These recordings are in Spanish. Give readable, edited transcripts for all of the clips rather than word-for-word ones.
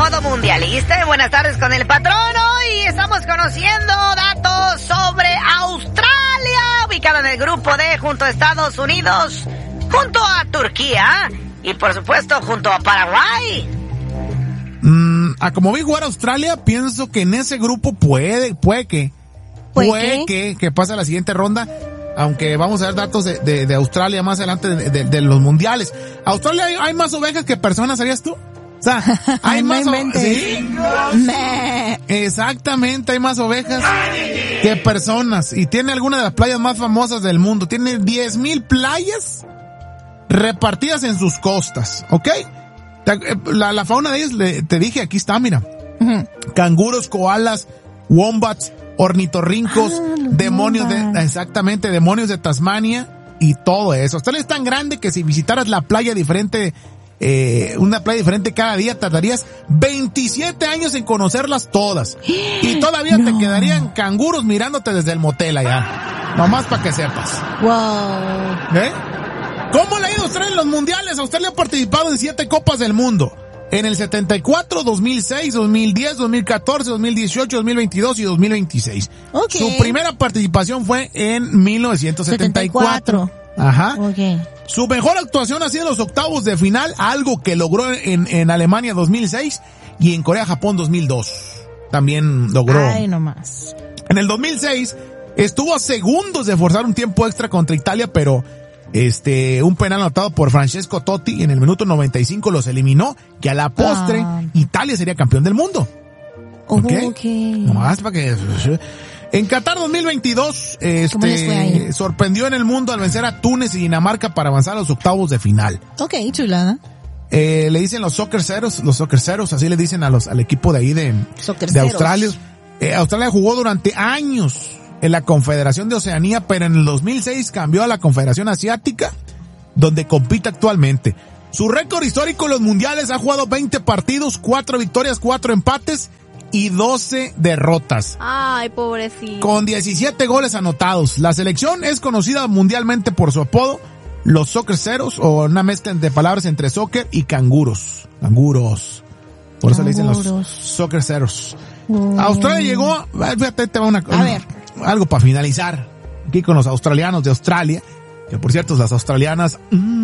modo mundialista. Buenas tardes con el patrón. Hoy estamos conociendo datos sobre Australia, ubicada en el grupo D junto a Estados Unidos, junto a Turquía y por supuesto junto a Paraguay. A como vi jugar a Australia, pienso que en ese grupo puede que pase a la siguiente ronda, aunque vamos a ver datos de Australia más adelante de los mundiales. Australia hay más ovejas que personas, ¿sabías tú? O sea, hay más ovejas. ¿Sí? Exactamente, hay más ovejas que personas. Y tiene algunas de las playas más famosas del mundo. Tiene 10,000 playas repartidas en sus costas, ¿ok? La fauna de ellas, te dije, aquí está, mira. Canguros, koalas, wombats, ornitorrincos, demonios de Tasmania y todo eso. Australia es tan grande que si visitaras la playa diferente, una playa diferente cada día, tardarías 27 años en conocerlas todas. Y todavía te quedarían canguros mirándote desde el motel allá. Nomás para que sepas. Wow. ¿Cómo le ha ido a Australia en los mundiales? Australia ha participado en 7 copas del mundo. En el 74, 2006, 2010, 2014, 2018, 2022 y 2026. Okay. Su primera participación fue en 1974. Ajá. Okay. Su mejor actuación ha sido en los octavos de final, algo que logró en Alemania 2006 y en Corea-Japón 2002. También logró. Ay, nomás. En el 2006 estuvo a segundos de forzar un tiempo extra contra Italia, pero un penal anotado por Francesco Totti en el minuto 95 los eliminó, que a la postre Italia sería campeón del mundo. Okay. Nomás para que... En Qatar 2022, sorprendió en el mundo al vencer a Túnez y Dinamarca para avanzar a los octavos de final. Ok, chulada. Le dicen los soccer ceros, así le dicen al equipo de ahí de Australia. Australia jugó durante años en la Confederación de Oceanía, pero en el 2006 cambió a la Confederación Asiática, donde compite actualmente. Su récord histórico en los mundiales: ha jugado 20 partidos, 4 victorias, 4 empates y 12 derrotas. Ay, pobrecito. Con 17 goles anotados. La selección es conocida mundialmente por su apodo, los soccer ceros, o una mezcla de palabras entre soccer y canguros. Por eso le dicen los soccer ceros. Australia llegó, fíjate, algo para finalizar aquí con los australianos de Australia, que por cierto las australianas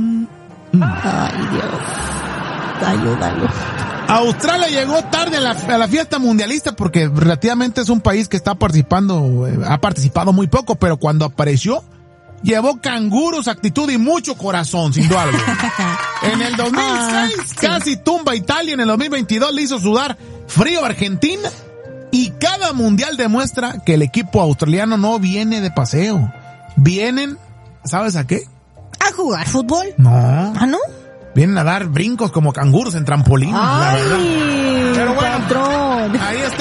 Ay, Dios, ayúdalo. Australia llegó tarde a la fiesta mundialista porque relativamente es un país que ha participado muy poco, pero cuando apareció llevó canguros, actitud y mucho corazón, sin duda alguna. En el 2006 casi tumba a Italia, en el 2022 le hizo sudar frío a Argentina. Y cada mundial demuestra que el equipo australiano no viene de paseo. Vienen, ¿sabes a qué? ¿A jugar fútbol? No. ¿Ah, no? Vienen a dar brincos como canguros en trampolín, la verdad. Pero bueno, patrón.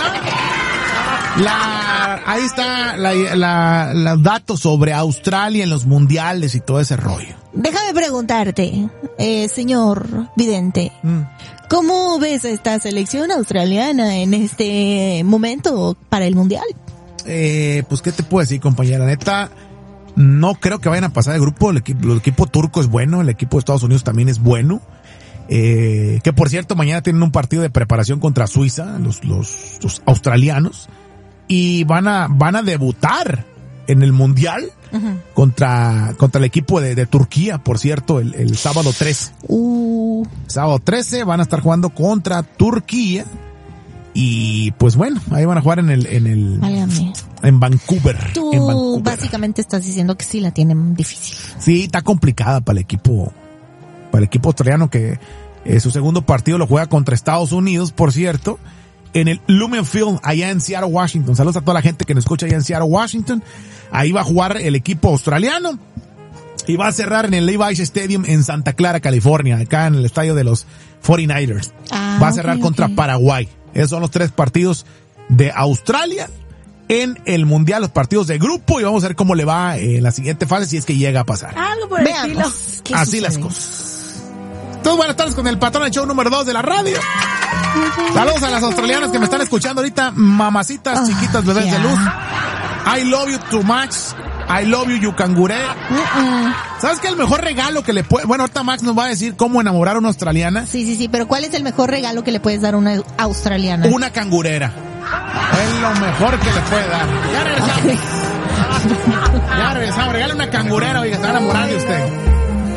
Ahí está los datos sobre Australia en los mundiales y todo ese rollo. Déjame preguntarte, señor vidente. ¿Cómo ves a esta selección australiana en este momento para el mundial? Pues, ¿qué te puedo decir, compañera? Neta, no creo que vayan a pasar de grupo. El equipo turco es bueno, el equipo de Estados Unidos también es bueno. Que por cierto, mañana tienen un partido de preparación contra Suiza, los australianos. Y van a debutar en el mundial contra el equipo de Turquía, por cierto, el sábado 13. Sábado 13 van a estar jugando contra Turquía. Y pues bueno, ahí van a jugar en Vancouver. Tú básicamente estás diciendo que sí la tienen difícil. Sí, está complicada para el equipo australiano, que su segundo partido lo juega contra Estados Unidos, por cierto, en el Lumen Field, allá en Seattle, Washington. Saludos a toda la gente que nos escucha allá en Seattle, Washington. Ahí va a jugar el equipo australiano y va a cerrar en el Levi's Stadium en Santa Clara, California, acá en el estadio de los 49ers. Va a cerrar contra Paraguay. Esos son los 3 partidos de Australia en el mundial, los partidos de grupo, y vamos a ver cómo le va en la siguiente fase, si es que llega a pasar. Algo por el estilo. Así las cosas. Entonces, buenas tardes con el patrón del show número 2 de la radio. Saludos a las australianas que me están escuchando ahorita, mamacitas, chiquitas, bebés de luz. I love you too much. I love you canguré. ¿Sabes qué? El mejor regalo que le puede... Bueno, ahorita Max nos va a decir cómo enamorar a una australiana. Sí, pero ¿cuál es el mejor regalo que le puedes dar a una australiana? Una cangurera. Es lo mejor que le puede dar. Ya regresamos. Ya regresamos. Regale una cangurera, oiga, se va a enamorar de usted.